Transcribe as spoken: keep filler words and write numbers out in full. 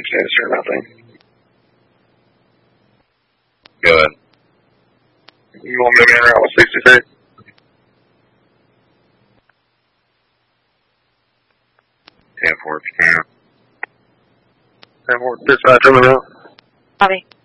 status or nothing. Go ahead. You want me to man around with sixty-three? ten four if you can. ten four, dispatch, over now. Copy.